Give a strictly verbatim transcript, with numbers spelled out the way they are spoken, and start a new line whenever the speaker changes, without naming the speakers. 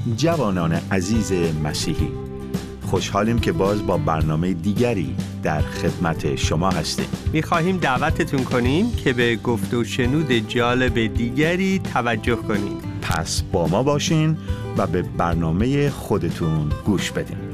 جوانان عزیز مسیحی، خوشحالیم که باز با برنامه دیگری در خدمت شما هستیم.
می‌خواهیم دعوتتون کنیم که به گفت و شنود جالب دیگری توجه کنیم.
پس با ما باشین و به برنامه خودتون گوش بدین.